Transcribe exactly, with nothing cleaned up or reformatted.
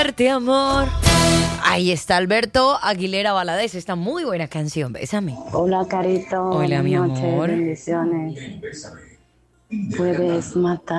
Te amor. Ahí está Alberto Aguilera Valadez. Esta muy buena canción. Bésame. Hola, Carito. Hola, mi Buenas noches, amor. bendiciones. Puedes matar.